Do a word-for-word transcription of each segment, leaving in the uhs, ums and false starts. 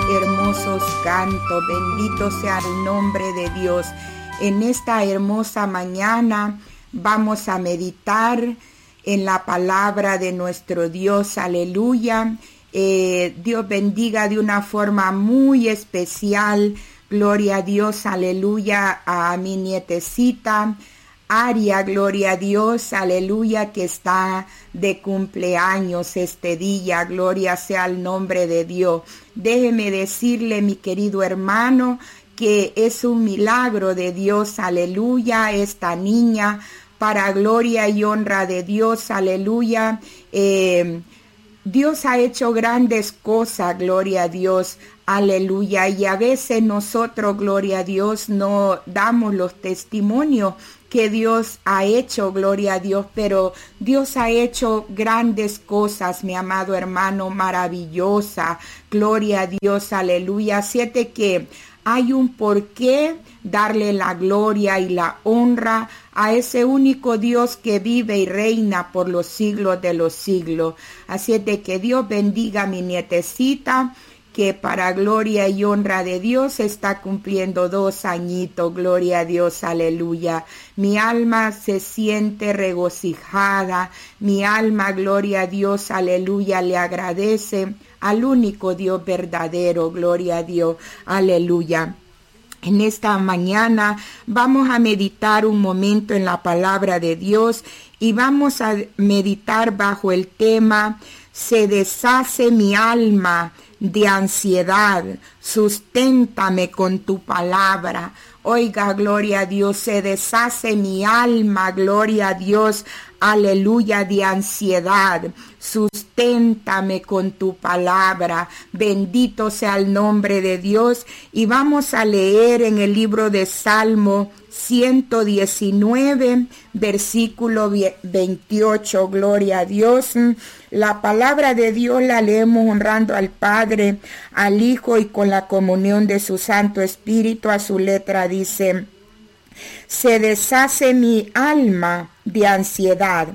hermosos cantos. Bendito sea el nombre de Dios. En esta hermosa mañana vamos a meditar en la palabra de nuestro Dios. Aleluya. Eh, Dios bendiga de una forma muy especial. Gloria a Dios. Aleluya. A mi nietecita Aria, gloria a Dios, aleluya, que está de cumpleaños este día, gloria sea el nombre de Dios. Déjeme decirle, mi querido hermano, que es un milagro de Dios, aleluya, esta niña, para gloria y honra de Dios, aleluya. Eh, Dios ha hecho grandes cosas, gloria a Dios, aleluya, y a veces nosotros, gloria a Dios, no damos los testimonios que Dios ha hecho, gloria a Dios, pero Dios ha hecho grandes cosas, mi amado hermano, maravillosa, gloria a Dios, aleluya. Siete que hay un porqué darle la gloria y la honra a ese único Dios que vive y reina por los siglos de los siglos. Así es de que Dios bendiga a mi nietecita, que para gloria y honra de Dios está cumpliendo dos añitos, gloria a Dios, aleluya. Mi alma se siente regocijada, mi alma, gloria a Dios, aleluya, le agradece al único Dios verdadero, gloria a Dios, aleluya. En esta mañana vamos a meditar un momento en la palabra de Dios y vamos a meditar bajo el tema "Se deshace mi alma de ansiedad, susténtame con tu palabra". Oiga, gloria a Dios, se deshace mi alma, gloria a Dios, aleluya, de ansiedad. Susténtame con tu palabra. Bendito sea el nombre de Dios. Y vamos a leer en el libro de Salmo ciento diecinueve, versículo veintiocho, gloria a Dios. La palabra de Dios la leemos honrando al Padre, al Hijo y con la comunión de su Santo Espíritu. A su letra dice: se deshace mi alma de ansiedad,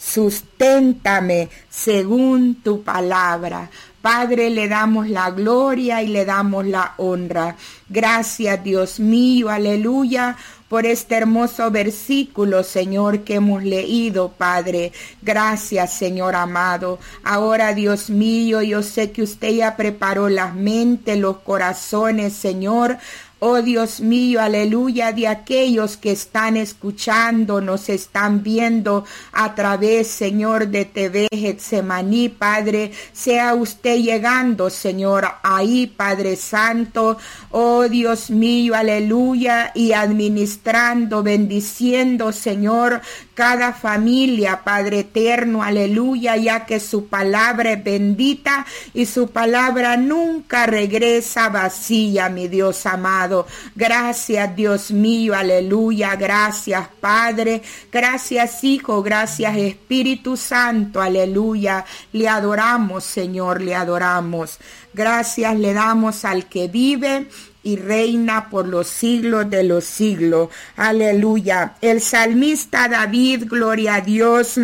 susténtame según tu palabra. Padre, le damos la gloria y le damos la honra. Gracias, Dios mío, aleluya, por este hermoso versículo, Señor, que hemos leído, Padre. Gracias, Señor amado. Ahora, Dios mío, yo sé que usted ya preparó las mentes, los corazones, Señor. Oh Dios mío, aleluya, de aquellos que están escuchando, nos están viendo a través, Señor, de T V Getsemaní, Padre, sea usted llegando, Señor, ahí, Padre Santo, oh Dios mío, aleluya, y administrando, bendiciendo, Señor, cada familia, Padre eterno, aleluya, ya que su palabra es bendita y su palabra nunca regresa vacía, mi Dios amado. Gracias, Dios mío, aleluya, gracias, Padre, gracias, Hijo, gracias, Espíritu Santo, aleluya, le adoramos, Señor, le adoramos. Gracias le damos al que vive y reina por los siglos de los siglos. Aleluya. El salmista David, gloria a Dios,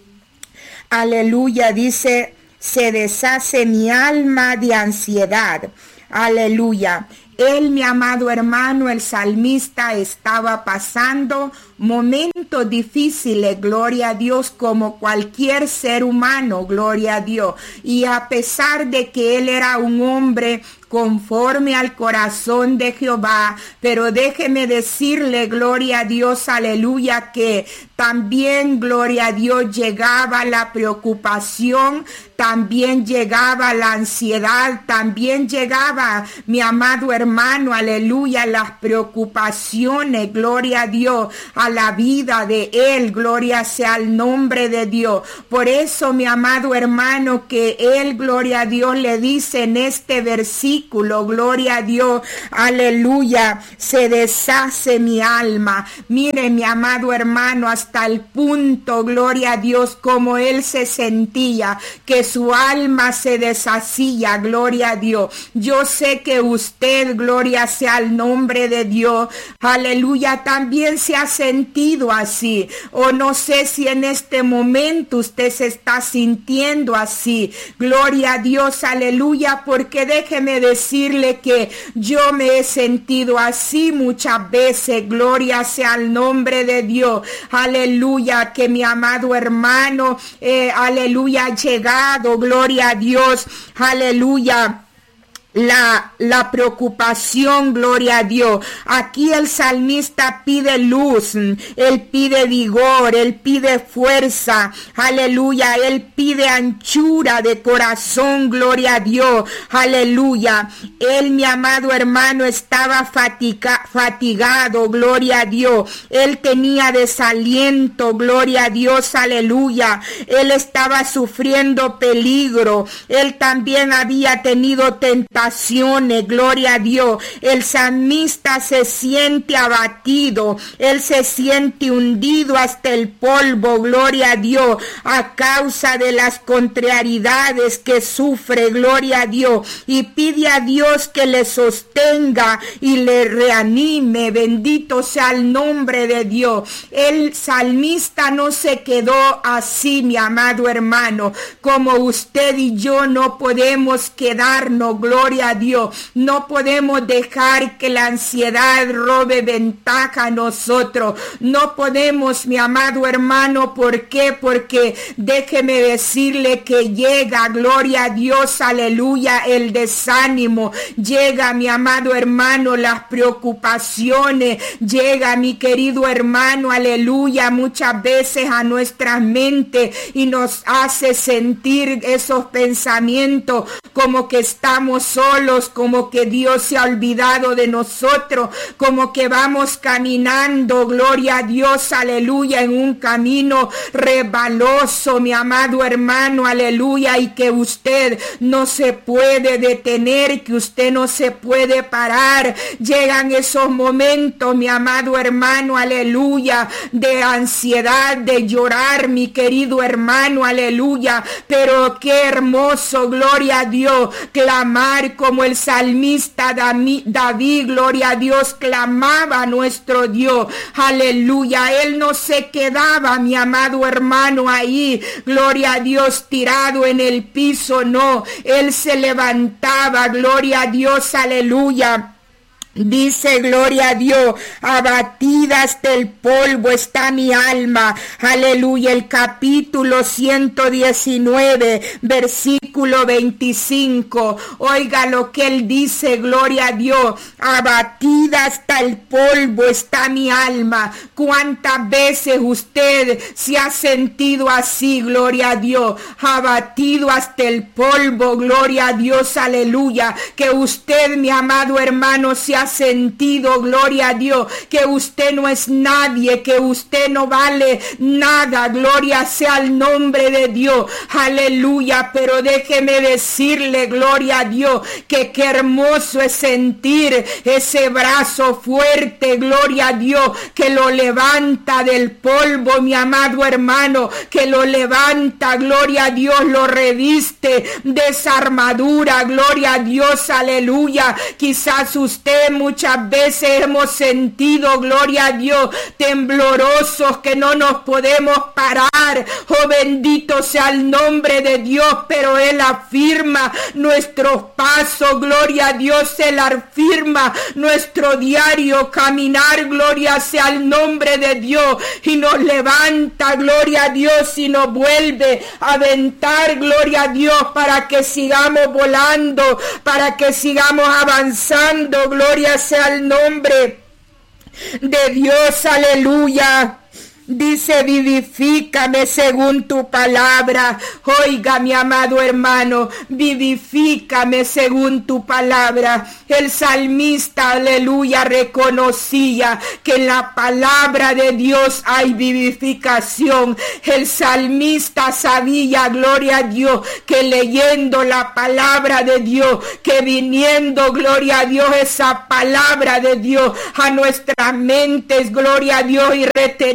aleluya, dice: se deshace mi alma de ansiedad. Aleluya. Él, mi amado hermano, el salmista, estaba pasando momentos difíciles, gloria a Dios, como cualquier ser humano, gloria a Dios. Y a pesar de que él era un hombre conforme al corazón de Jehová, pero déjeme decirle, gloria a Dios, aleluya, que también, gloria a Dios, llegaba la preocupación, también llegaba la ansiedad, también llegaba, mi amado hermano, aleluya, las preocupaciones, gloria a Dios, a la vida de él, gloria sea el nombre de Dios. Por eso, mi amado hermano, que él, gloria a Dios, le dice en este versículo, gloria a Dios, aleluya, se deshace mi alma. Mire, mi amado hermano, hasta el punto, gloria a Dios, como él se sentía, que su alma se deshacía, gloria a Dios. Yo sé que usted, gloria sea el nombre de Dios, aleluya, también se ha sentido sentido así, o no sé si en este momento usted se está sintiendo así. Gloria a Dios, aleluya, porque déjeme decirle que yo me he sentido así muchas veces. Gloria sea al nombre de Dios, aleluya, que mi amado hermano, eh, aleluya, ha llegado, gloria a Dios, aleluya. La, la preocupación, gloria a Dios. Aquí el salmista pide luz, él pide vigor, él pide fuerza, aleluya, él pide anchura de corazón, gloria a Dios, aleluya. Él, mi amado hermano, estaba fatiga, fatigado, gloria a Dios. Él tenía desaliento, gloria a Dios, aleluya. Él estaba sufriendo peligro, él también había tenido tentación. Gloria a Dios. El salmista se siente abatido, él se siente hundido hasta el polvo, gloria a Dios, a causa de las contrariedades que sufre, gloria a Dios, y pide a Dios que le sostenga y le reanime. Bendito sea el nombre de Dios. El salmista no se quedó así, mi amado hermano, como usted y yo no podemos quedarnos, gloria a Dios. No podemos dejar que la ansiedad robe ventaja a nosotros. No podemos, mi amado hermano. ¿Por qué? Porque déjeme decirle que llega, gloria a Dios, aleluya, el desánimo. Llega, mi amado hermano, las preocupaciones. Llega, mi querido hermano, aleluya, muchas veces a nuestras mentes y nos hace sentir esos pensamientos como que estamos solos, como que Dios se ha olvidado de nosotros, como que vamos caminando, gloria a Dios, aleluya, en un camino resbaloso, mi amado hermano, aleluya, y que usted no se puede detener, que usted no se puede parar. Llegan esos momentos, mi amado hermano, aleluya, de ansiedad, de llorar, mi querido hermano, aleluya, pero qué hermoso, gloria a Dios, clamar como el salmista David, gloria a Dios, clamaba a nuestro Dios, aleluya. Él no se quedaba, mi amado hermano, ahí, gloria a Dios, tirado en el piso, no, él se levantaba, gloria a Dios, aleluya. Dice, gloria a Dios, abatida hasta el polvo está mi alma, aleluya. El capítulo ciento diecinueve, versículo veinticinco, oiga lo que él dice, gloria a Dios, abatida hasta el polvo está mi alma. ¿Cuántas veces usted se ha sentido así, gloria a Dios, abatido hasta el polvo, gloria a Dios, aleluya? Que usted, mi amado hermano, se ha sentido, gloria a Dios, que usted no es nadie, que usted no vale nada, gloria sea el nombre de Dios, aleluya. Pero déjeme decirle, gloria a Dios, que qué hermoso es sentir ese brazo fuerte, gloria a Dios, que lo levanta del polvo, mi amado hermano, que lo levanta, gloria a Dios, lo reviste de esa armadura, gloria a Dios, aleluya. Quizás usted muchas veces hemos sentido, gloria a Dios, temblorosos, que no nos podemos parar, oh bendito sea el nombre de Dios, pero Él afirma nuestros pasos, gloria a Dios, Él afirma nuestro diario caminar, gloria sea el nombre de Dios, y nos levanta, gloria a Dios, y nos vuelve a aventar, gloria a Dios, para que sigamos volando, para que sigamos avanzando, gloria sea el nombre de Dios, aleluya. Dice, vivifícame según tu palabra. Oiga, mi amado hermano, vivifícame según tu palabra. El salmista, aleluya, reconocía que en la palabra de Dios hay vivificación. El salmista sabía, gloria a Dios, que leyendo la palabra de Dios, que viniendo, gloria a Dios, esa palabra de Dios a nuestras mentes, gloria a Dios, y reteniendo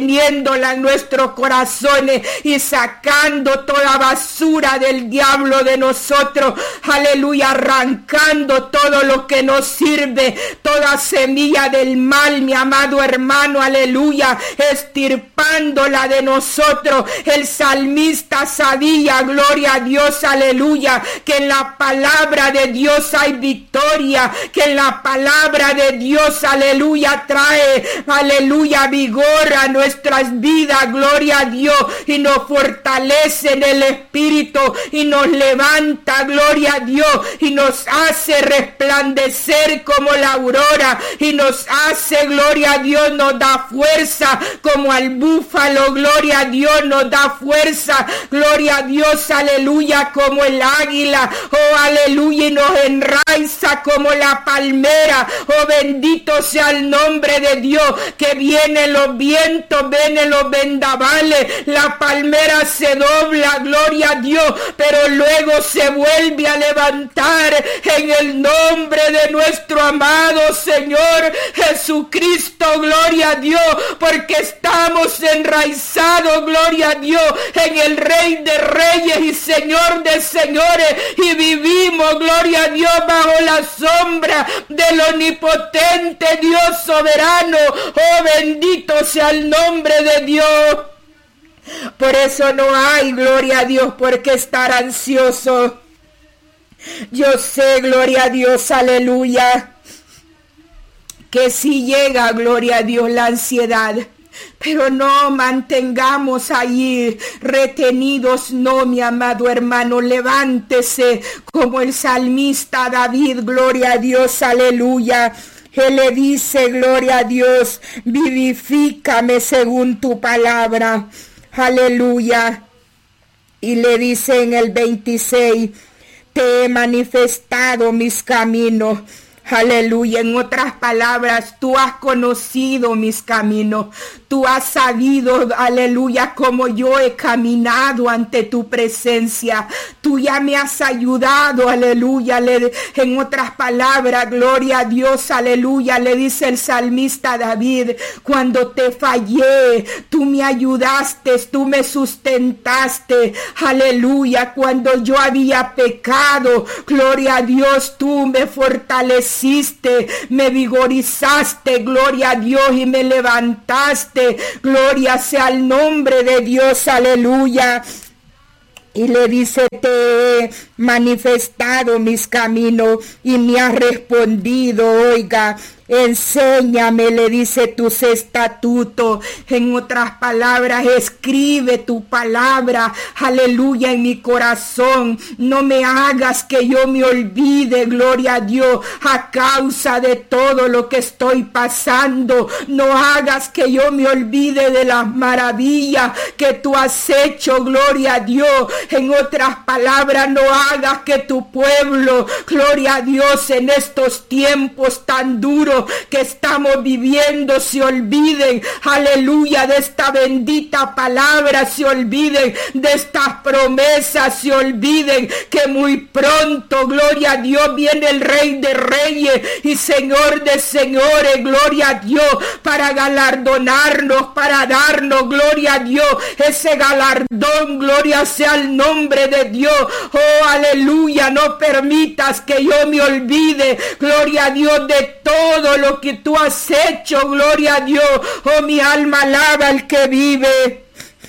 poniéndola en nuestros corazones y sacando toda basura del diablo de nosotros. Aleluya, arrancando todo lo que nos sirve, toda semilla del mal, mi amado hermano, aleluya, estirpándola de nosotros. El salmista sabía, gloria a Dios, aleluya, que en la palabra de Dios hay victoria, que en la palabra de Dios, aleluya, trae, aleluya, vigor a nuestras vidas, gloria a Dios, y nos fortalece en el espíritu y nos levanta, gloria a Dios, y nos hace resplandecer como la aurora, y nos hace, gloria a Dios, nos da fuerza como al búfalo, gloria a Dios, nos da fuerza, gloria a Dios, aleluya, como el águila, oh aleluya, y nos enraiza como la palmera. Oh, bendito sea el nombre de Dios, que vienen los vientos, vienen los vendavales, la palmera se dobla, gloria a Dios, pero luego se vuelve a levantar en el nombre de nuestro amado Señor Jesucristo, gloria a Dios, porque estamos enraizados, gloria a Dios, en el Rey de Reyes y Señor de Señores, y vivimos, gloria a Dios, bajo la sombra del omnipotente Dios soberano. Oh, bendito sea el nombre de Dios. Por eso no hay, gloria a Dios, por qué estar ansioso. Yo sé, gloria a Dios, aleluya, que si llega, gloria a Dios, la ansiedad, pero no mantengamos ahí retenidos, no, mi amado hermano, levántese como el salmista David, gloria a Dios, aleluya. Él le dice, gloria a Dios, vivifícame según tu palabra, aleluya. Y le dice en el veintiséis, te he manifestado mis caminos. Aleluya, en otras palabras, tú has conocido mis caminos, tú has sabido, aleluya, cómo yo he caminado ante tu presencia, tú ya me has ayudado, aleluya, le, en otras palabras, gloria a Dios, aleluya, le dice el salmista David, cuando te fallé, tú me ayudaste, tú me sustentaste, aleluya, cuando yo había pecado, gloria a Dios, tú me fortaleciste, me vigorizaste, gloria a Dios, y me levantaste, gloria sea el nombre de Dios, aleluya. Y le dice, te he manifestado mis caminos y me has respondido, oiga, enséñame, le dice, tus estatutos. En otras palabras, escribe tu palabra, aleluya, en mi corazón. No me hagas que yo me olvide, gloria a Dios, a causa de todo lo que estoy pasando. No hagas que yo me olvide de las maravillas que tú has hecho, gloria a Dios. En otras palabras, no hagas que tu pueblo, gloria a Dios, en estos tiempos tan duros que estamos viviendo, se olviden, aleluya, de esta bendita palabra, se olviden de estas promesas, se olviden que muy pronto, gloria a Dios, viene el Rey de Reyes y Señor de Señores, gloria a Dios, para galardonarnos, para darnos, gloria a Dios, ese galardón, gloria sea el nombre de Dios. Oh, aleluya, no permitas que yo me olvide, gloria a Dios, de todo lo que tú has hecho, gloria a Dios. Oh, mi alma alaba al que vive.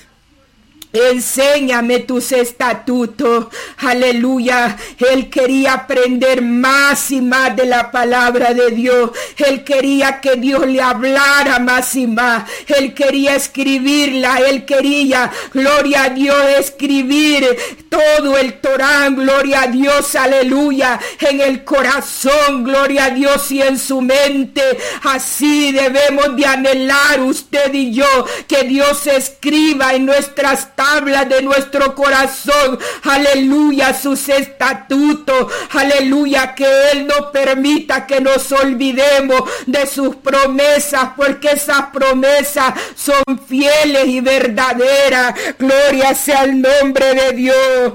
Enséñame tus estatutos, aleluya. Él quería aprender más y más de la palabra de Dios. Él quería que Dios le hablara más y más. Él quería escribirla, él quería, gloria a Dios, escribir todo el Torán, gloria a Dios, aleluya, en el corazón, gloria a Dios, y en su mente. Así debemos de anhelar usted y yo, que Dios escriba en nuestras habla de nuestro corazón, aleluya, sus estatutos, aleluya, que Él no permita que nos olvidemos de sus promesas, porque esas promesas son fieles y verdaderas. Gloria sea el nombre de Dios.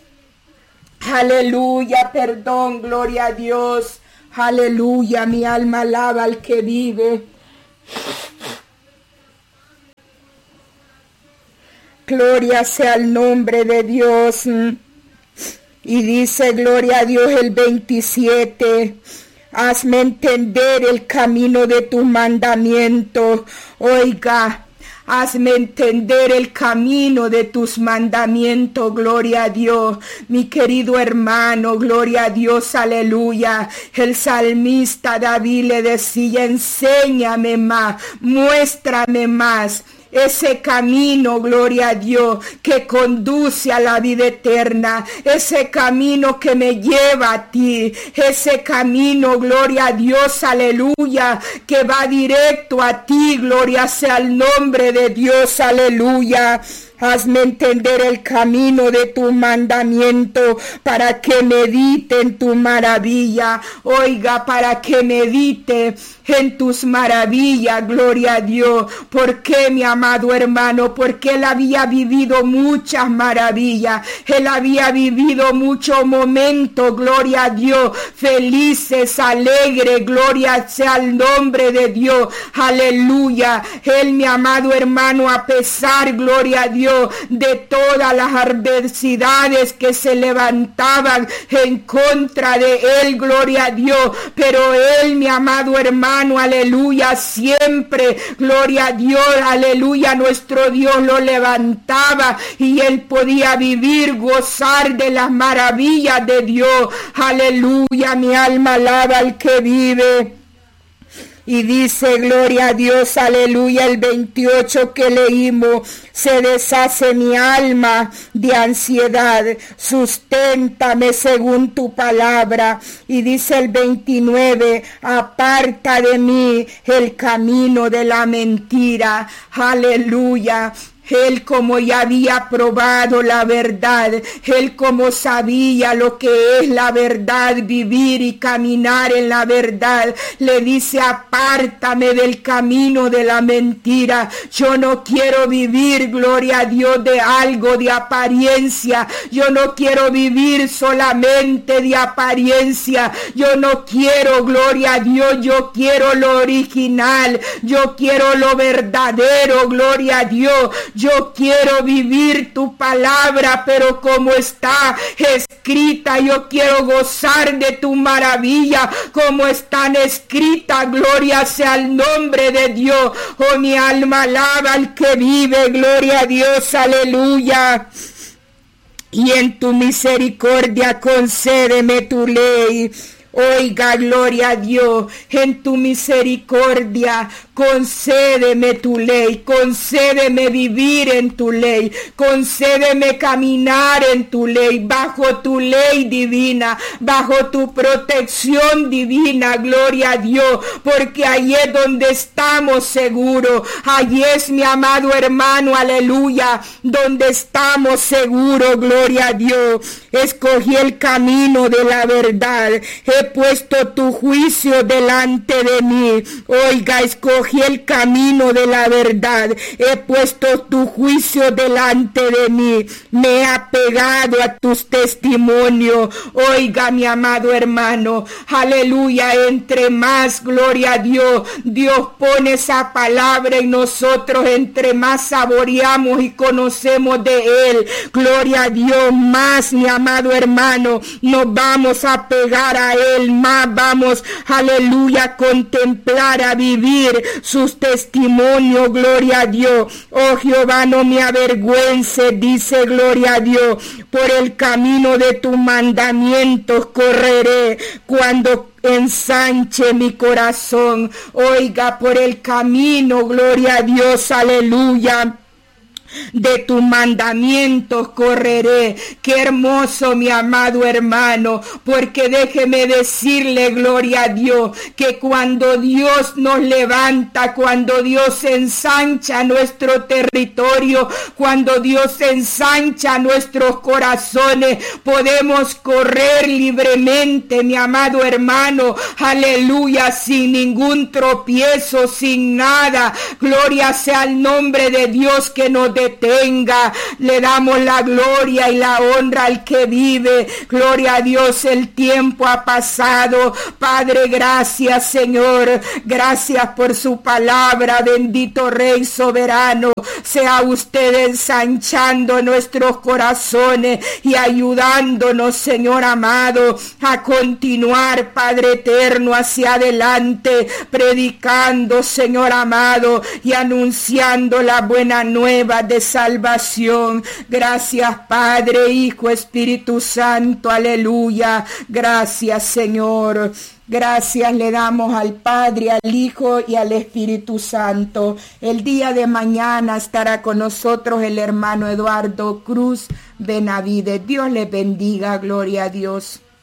Aleluya, perdón, gloria a Dios. Aleluya, mi alma alaba al que vive. Gloria sea el nombre de Dios. Y dice, gloria a Dios, el veintisiete. Hazme entender el camino de tus mandamientos. Oiga, hazme entender el camino de tus mandamientos, gloria a Dios. Mi querido hermano, gloria a Dios, aleluya. El salmista David le decía, enséñame más, muéstrame más ese camino, gloria a Dios, que conduce a la vida eterna, ese camino que me lleva a ti, ese camino, gloria a Dios, aleluya, que va directo a ti, gloria sea el nombre de Dios, aleluya. Hazme entender el camino de tu mandamiento para que medite en tu maravilla. Oiga, para que medite en tus maravillas, gloria a Dios. ¿Por qué, mi amado hermano? Porque él había vivido muchas maravillas. Él había vivido muchos momentos, gloria a Dios, felices, alegres, gloria sea el nombre de Dios. Aleluya. Él, mi amado hermano, a pesar, gloria a Dios, de todas las adversidades que se levantaban en contra de él, gloria a Dios, pero él, mi amado hermano, aleluya, siempre, gloria a Dios, aleluya, nuestro Dios lo levantaba y él podía vivir, gozar de las maravillas de Dios. Aleluya, mi alma alaba al que vive. Y dice, gloria a Dios, aleluya, el veintiocho que leímos, se deshace mi alma de ansiedad, susténtame según tu palabra. Y dice el veintinueve, aparta de mí el camino de la mentira. Aleluya. Él, como ya había probado la verdad, él como sabía lo que es la verdad, vivir y caminar en la verdad, le dice, apártame del camino de la mentira. Yo no quiero vivir, gloria a Dios, de algo de apariencia. Yo no quiero vivir solamente de apariencia. Yo no quiero, gloria a Dios, yo quiero lo original. Yo quiero lo verdadero, gloria a Dios. Yo quiero vivir tu palabra, pero como está escrita, yo quiero gozar de tu maravilla, como están escritas, gloria sea el nombre de Dios. Oh, mi alma alaba al que vive, gloria a Dios, aleluya. Y en tu misericordia concédeme tu ley. Oiga, gloria a Dios, en tu misericordia, concédeme tu ley, concédeme vivir en tu ley, concédeme caminar en tu ley, bajo tu ley divina, bajo tu protección divina, gloria a Dios, porque ahí es donde estamos seguros, allí es, mi amado hermano, aleluya, donde estamos seguros, gloria a Dios. Escogí el camino de la verdad, he puesto tu juicio delante de mí. Oiga, escogí el camino de la verdad, he puesto tu juicio delante de mí, me he apegado a tus testimonios. Oiga, mi amado hermano, aleluya, entre más, gloria a Dios, Dios pone esa palabra en nosotros, entre más saboreamos y conocemos de él, gloria a Dios, más, mi amado hermano, nos vamos a pegar a él, más vamos, aleluya, a contemplar, a vivir sus testimonios, gloria a Dios. Oh Jehová, no me avergüence, dice, gloria a Dios, por el camino de tus mandamientos correré cuando ensanche mi corazón. Oiga, por el camino, gloria a Dios, aleluya, de tus mandamientos correré. Qué hermoso, mi amado hermano, porque déjeme decirle, gloria a Dios, que cuando Dios nos levanta, cuando Dios ensancha nuestro territorio, cuando Dios ensancha nuestros corazones, podemos correr libremente, mi amado hermano, aleluya, sin ningún tropiezo, sin nada. Gloria sea el nombre de Dios que nos detenga. Le damos la gloria y la honra al que vive. Gloria a Dios, el tiempo ha pasado. Padre, gracias, Señor. Gracias por su palabra, bendito Rey soberano. Sea usted ensanchando nuestros corazones y ayudándonos, Señor amado, a continuar, Padre eterno, hacia adelante, predicando, Señor amado, y anunciando la buena nueva de salvación. Gracias, Padre, Hijo, Espíritu Santo, aleluya. Gracias, Señor. Gracias le damos al Padre, al Hijo y al Espíritu Santo. El día de mañana estará con nosotros el hermano Eduardo Cruz Benavides. Dios le bendiga, gloria a Dios.